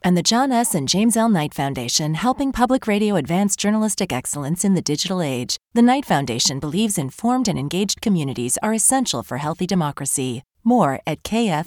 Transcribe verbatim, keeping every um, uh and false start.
And the John S. and James L. Knight Foundation, helping public radio advance journalistic excellence in the digital age. The Knight Foundation believes informed and engaged communities are essential for healthy democracy. More at k f